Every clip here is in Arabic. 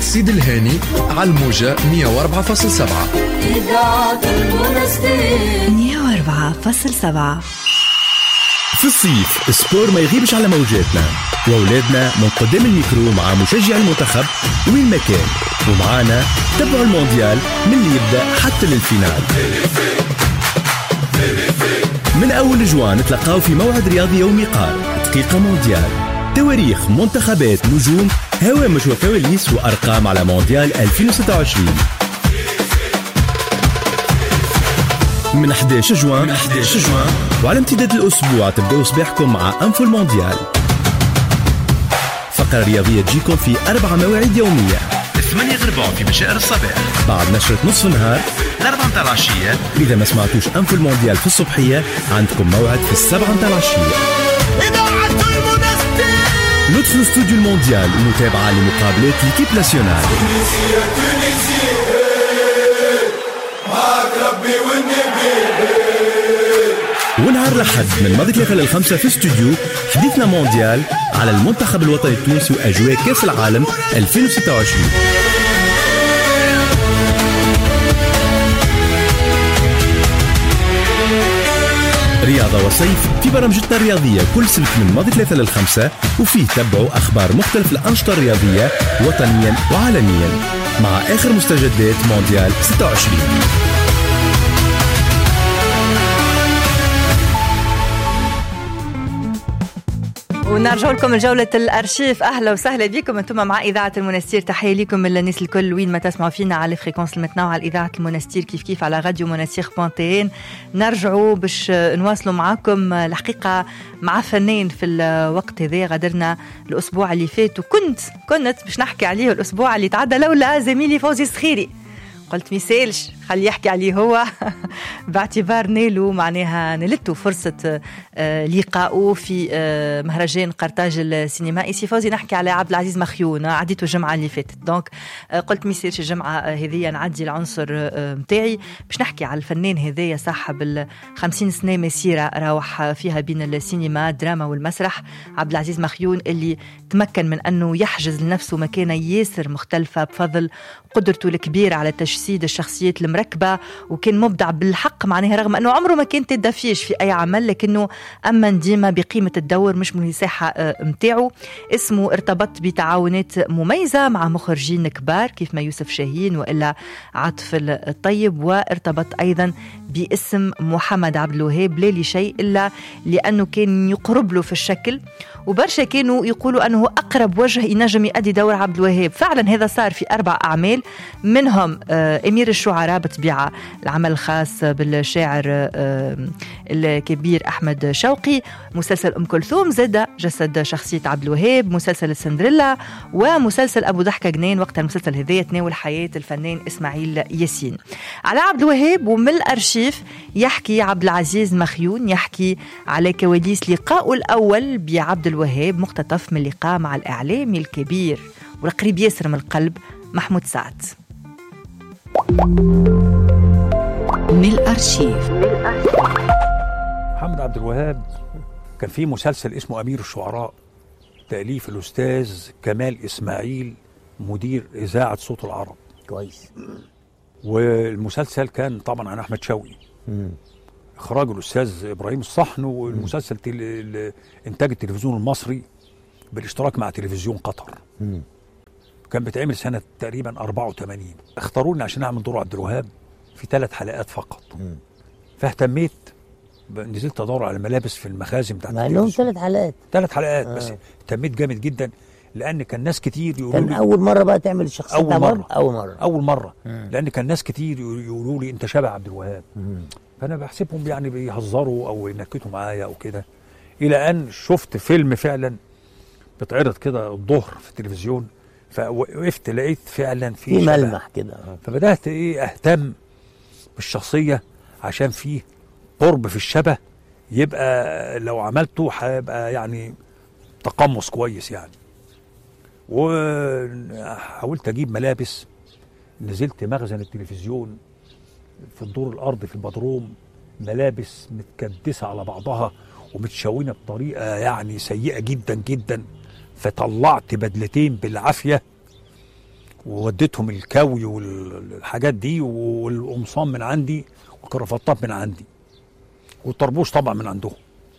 سيد الهاني على الموجة 104.7 إذاعة المنستير 104.7. في الصيف السبور ما يغيبش على موجاتنا، وأولادنا من قدام الميكرو مع مشجع المنتخب وين ما كان، ومعانا تبعوا المونديال من اللي يبدأ حتى للفينال. من أول جوان نتلقاو في موعد رياضي يومي قار دقيقة مونديال، تواريخ، منتخبات، نجوم، هوامش وكواليس وأرقام على مونديال 2026 من 11 جوان وعلى امتداد الأسبوع تبدأوا صباحكم مع أنفو المونديال، فقرة رياضية تجيكم في 4 مواعيد يومية: 8 غرباء في مشاعر الصباح، بعد نشرة نصف النهار، 4 متاع العشية. إذا ما سمعتوش أنفو المونديال في الصبحية عندكم موعد في 7 متاع العشية. ندخل استوديو المونديال ومتابعة لمقابلات ليكيب ناسيونال. ونهار الأحد من ماضي 3 لل5 في استوديو حديثنا مونديال على المنتخب الوطني التونسي وأجواء كأس العالم 2026. رياضة وصيف في برامجتنا الرياضية كل سبت من ماضي 3 لل5، وفيه تبعوا أخبار مختلف الأنشطة الرياضية وطنيا وعالميا مع آخر مستجدات مونديال 26. ونرجع لكم الجولة الأرشيف. أهلا وسهلا بكم أنتم مع إذاعة المنستير. تحية لكم الناس الكل وين ما تسمعوا فينا على الفريكونس المتنوعة على إذاعة المنستير كيف على راديو منستير بونتين. نرجعوا باش نواصلوا معاكم الحقيقة مع فنان في الوقت هذا غادرنا الأسبوع اللي فات، وكنت باش نحكي عليه الأسبوع اللي تعدى لولا زميلي فوزي الصخيري. قلت ميسالش خلي يحكي عليه هو باعتبار نالو معناها نلتو فرصة لقاءه في مهرجان قرطاج السينمائي. سي فوزي نحكي على عبد العزيز مخيون، عديته الجمعة اللي فاتت، دونك قلت ميسالش الجمعة هذيا نعدي العنصر متاعي باش نحكي على الفنان هذايا صاحب 50 سنة مسيرة راوح فيها بين السينما الدراما والمسرح. عبد العزيز مخيون اللي تمكن من أنه يحجز لنفسه مكانة ياسر مختلفة بفضل قدرته الكبيرة على تجسيد الشخصيات المركبة، وكان مبدع بالحق معناها رغم أنه عمره ما كان تدافيش في أي عمل، لكنه أمن ديما بقيمة الدور مش من المساحة متاعه. اسمه ارتبط بتعاونات مميزة مع مخرجين كبار كيف ما يوسف شاهين وإلا عاطف الطيب، وارتبط أيضا باسم محمد عبد الوهاب لا لشيء إلا لأنه كان يقرب له في الشكل، وبرشا كانوا يقولوا أنه أقرب وجه ينجم يؤدي دور عبد الوهاب. فعلا هذا صار في 4 أعمال، منهم أمير الشعراء بطبيعة العمل الخاص بالشاعر الكبير أحمد شوقي، مسلسل أم كلثوم زاد جسد شخصية عبد الوهاب، مسلسل السندريلا، ومسلسل أبو ضحكة جنين. وقت المسلسل هذا تناول حياة الفنان إسماعيل ياسين. على عبد الوهاب ومن الأرشيف يحكي عبد العزيز مخيون، يحكي على كواليس لقاءه الأول بعبد الوهاب مقتطف من لقاء مع الإعلامي الكبير والقريب ياسر من القلب محمود سعد. من الأرشيف. محمد عبد الوهاب كان في مسلسل اسمه أمير الشعراء، تأليف الأستاذ كمال إسماعيل مدير إذاعة صوت العرب. كويس. والمسلسل كان طبعا عن أحمد شوقي، إخراج الأستاذ إبراهيم الصحن، والمسلسل إنتاج التلفزيون المصري بالاشتراك مع تلفزيون قطر. كان بتعمل سنة تقريبا 84. اختاروني عشان أعمل دور عبد الوهاب في 3 حلقات فقط. فاهتميت، نزلت أدور على ملابس في المخازن بتاعت التلفزيون. 3 حلقات بس اهتميت جامد جدا، لأن كان ناس كتير يقولوا لي كان أول مرة بقى تعمل الشخصية. أول مرة لأن كان ناس كتير يقولوا لي أنت شبه عبد الوهاب. فأنا بحسبهم يعني بيهزروا أو ينكتوا معايا أو كده، إلى أن شفت فيلم فعلا بتعرض كده الظهر في التلفزيون، فوقفت لقيت فعلا في ملمح كده. فبدأت أهتم بالشخصية عشان فيه قرب في الشبه، يبقى لو عملته هيبقى يعني تقمص كويس يعني. وحاولت أجيب ملابس، نزلت مخزن التلفزيون في الدور الأرضي في البدروم، ملابس متكدسة على بعضها ومتشونة بطريقة يعني سيئة جدا جدا، فطلعت بدلتين بالعافية ووديتهم الكوي والحاجات دي والقمصان من عندي والكرافتات من عندي والطربوش طبعا من عندهم.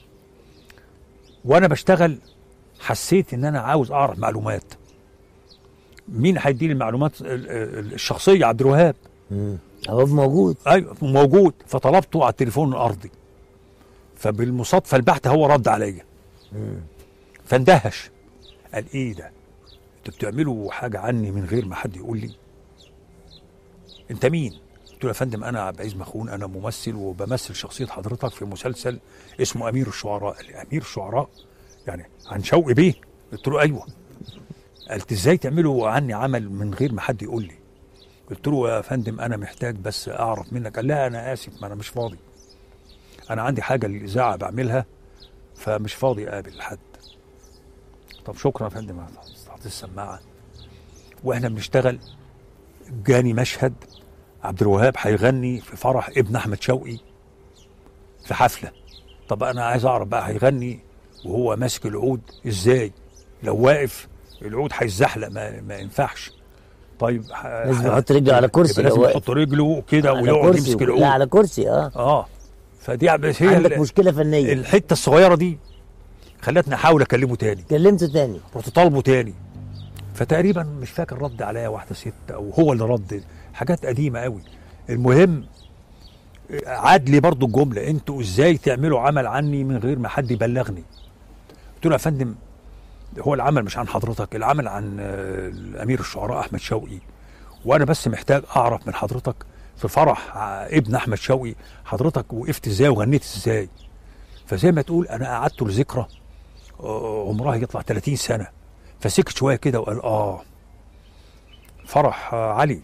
وانا بشتغل حسيت ان انا عاوز اعرف معلومات. مين هيدي لي المعلومات الشخصيه؟ عبد الوهاب. هو موجود. ايوه موجود. فطلبته على التليفون الارضي، فبالمصادفه البحته هو رد عليا فاندهش، قال ايه ده؟ انتوا بتعملوا حاجه عني من غير ما حد يقول لي؟ انت مين؟ قلت له يا فندم انا عبد العزيز مخون، انا ممثل وبمثل شخصيه حضرتك في مسلسل اسمه امير الشعراء. قال لي امير الشعراء يعني عن شوقي بيه؟ قلت له ايوه. قالت ازاي تعملوا عني عمل من غير ما حد يقول لي؟ قلت له يا فندم انا محتاج بس اعرف منك. قال لا انا اسف، ما انا مش فاضي، انا عندي حاجه للاذاعه بعملها فمش فاضي اقابل حد. طب شكرا يا فندم، حطيت السماعه واحنا بنشتغل جاني مشهد عبد الوهاب هيغني في فرح ابن احمد شوقي في حفله. طب انا عايز اعرف بقى هيغني وهو ماسك العود ازاي؟ لو واقف العود هيزحلق، ما ينفعش. طيب لازم يحط رجله على كرسي، لازم يحط رجله كده ويقعد يمسك العود. لا على كرسي. فدي هي عندك مشكله فنيه. الحته الصغيره دي خلتني احاول اكلمه تاني. كلمته تاني، رحت طالبه تاني، فتقريبا مش فاكر رد عليا واحده ست او هو اللي رد، حاجات قديمه قوي. المهم عاد لي برضو الجمله، انتوا ازاي تعملوا عمل عني من غير ما حد يبلغني؟ قلت له يا فندم هو العمل مش عن حضرتك، العمل عن امير الشعراء احمد شوقي، وانا بس محتاج اعرف من حضرتك في فرح ابن احمد شوقي حضرتك وقفت ازاي وغنيت ازاي. فزي ما تقول انا قعدت لذكرى عمرها يطلع 30 سنه، فسكت شويه كده وقال فرح علي.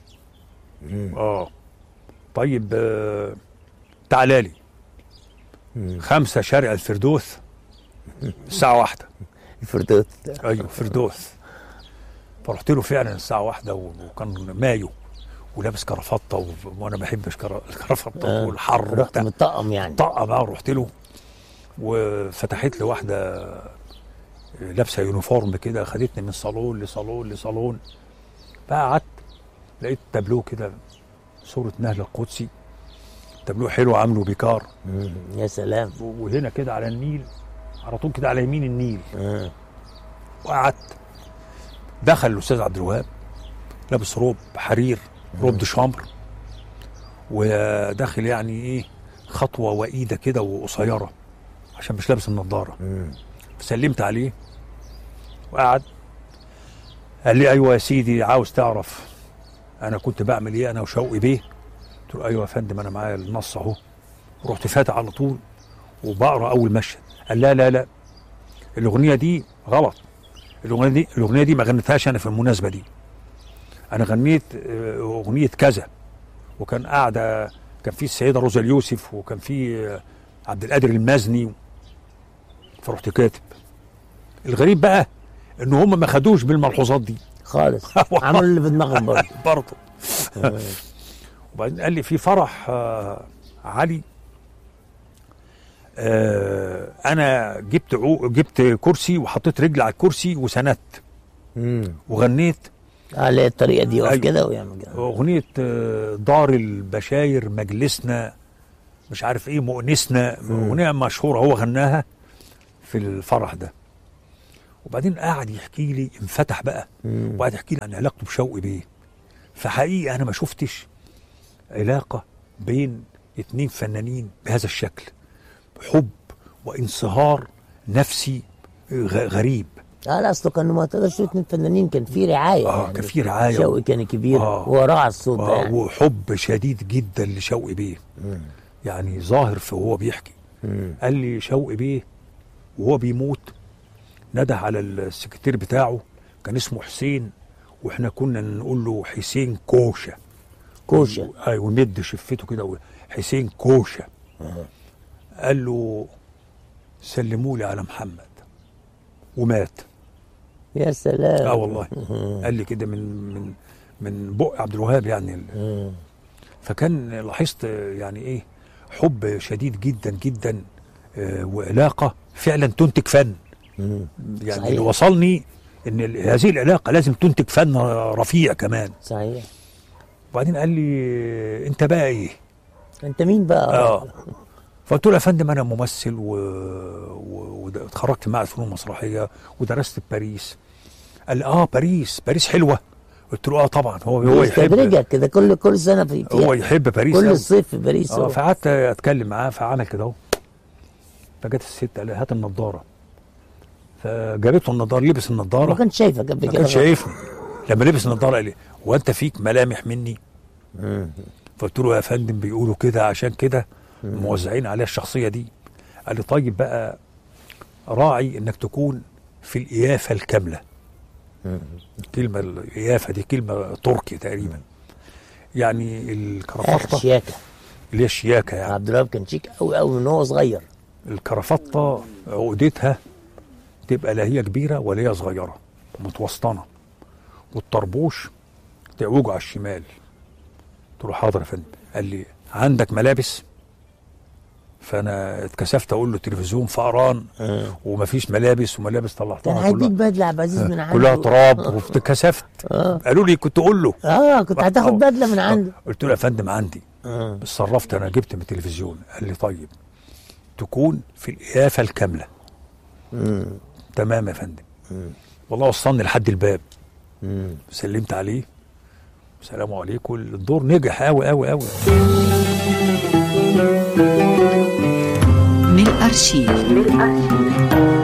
طيب تعالى لي 5 شارع الفردوس الساعه 1. الفردوس؟ ايوه فردوس. فرحت له فعلا الساعه 1 وكان مايو ولابس كرافطه وانا ما بحبش الكرافطه والحر. رحت مطقم يعني؟ مطقم. رحت له وفتحت لي واحده لابسه يونيفورم كده، خدتني من صالون لصالون لصالون. فقعدت لقيت تابلوه كده صوره نهل القدسي، تابلوه حلو عامله بيكار. يا سلام. وهنا كده على النيل على طول كده على يمين النيل. وقعدت. دخل الاستاذ عبد الوهاب لابس روب حرير، روب دي شامبر، وداخل يعني ايه خطوه وايده كده وقصيره عشان مش لابس النضاره. فسلمت عليه وقعد. قال لي ايوه يا سيدي عاوز تعرف انا كنت بعمل ايه انا وشوقي بيه؟ قلت له ايوه يا فندم انا معايا النص اهو. ورحت فاتح على طول وبقرا اول مشهد. قال لا الاغنيه دي غلط، الاغنيه دي ما غنيتهاش انا في المناسبه دي، انا غنيت اغنيه كذا. وكان قاعده كان في السيده روزا اليوسف وكان في عبد القادر المازني. فرحت كاتب. الغريب بقى ان هم ما خدوش بالملحوظات دي خالص، عملوا اللي في دماغهم برضه. وبعدين قال لي في فرح علي انا جبت كرسي وحطيت رجلي على الكرسي وسندت وغنيت على الطريقه دي وقف كده ويعمل كده اغنيه دار البشاير مجلسنا مش عارف ايه مؤنسنا، اغنيه مشهوره هو غناها في الفرح ده. وبعدين قعد يحكي لي، انفتح بقى وقعد يحكي لي عن علاقته بشوقي بيه. فحقيقي انا ما شفتش علاقه بين 2 فنانين بهذا الشكل، حب وانصهار نفسي غريب. لا اصله كانوا ما تقدرش 2 فنانين، كان في رعايه يعني. كان في رعايه. شوقي كان كبير وراعى الصوت ده يعني. وحب شديد جدا لشوقي بيه. يعني ظاهر في وهو بيحكي. قال لي شوقي بيه وهو بيموت نده على السكرتير بتاعه كان اسمه حسين، واحنا كنا نقول له حسين كوشه. ايوه ومد شفته كده حسين كوشه. قال له سلموا لي على محمد ومات. يا سلام. والله. قال لي كده من بق عبد الوهاب يعني. فكان لاحظت يعني ايه حب شديد جدا جدا وعلاقه فعلا تنتج فن. يعني اللي وصلني ان هذه العلاقه لازم تنتج فن رفيع كمان. صحيح. وبعدين قال لي انت بقى ايه؟ انت مين بقى؟ فقلت له يا فندم انا ممثل واتخرجت معهد فنون مسرحيه ودرست في باريس. قال لي باريس حلوه. قلت له طبعا هو يحب كده كل سنه في هو يحب باريس كل الصيف في باريس. فقعدت اتكلم معاه فعمل كده اهو. فجت الست قال لي هات النضاره. فجابته النضاره، لبس النضاره. ما كانش شايفك قبل كده؟ ما كانش شايفني. لما لبس النضاره قال لي هو انت فيك ملامح مني؟ فقلت له يا فندم بيقولوا كده عشان كده موزعين عليها الشخصيه دي. قال لي طيب بقى راعي انك تكون في الإيافة الكاملة. كلمة الإيافة دي كلمة تركي تقريبا. يعني الكرافتة شياكة، اللي هي الشياكة يعني. عبد الوهاب كان شيك قوي قوي من هو صغير. الكرافتة عقدتها تبقى لا هي كبيرة ولا هي صغيرة، متوسطنة. والطربوش تعوجه على الشمال. قلت له حاضر يا فندم. قال لي عندك ملابس؟ فانا اتكسفت اقول له التلفزيون فقران ومفيش ملابس، وملابس طلعتها كان هيديك بدله عبد العزيز من عنده كلها تراب واتكسفت. قالوا لي كنت اقول له كنت هتاخد بدله من عنده. قلت له يا فندم عندي. اتصرفت انا، جبت من التلفزيون. قال لي طيب تكون في الإيافة الكاملة. تمام يا فندم. والله وصلني لحد الباب. سلمت عليه، السلام عليكم. الدور نجح قوي قوي قوي. من الأرشيف.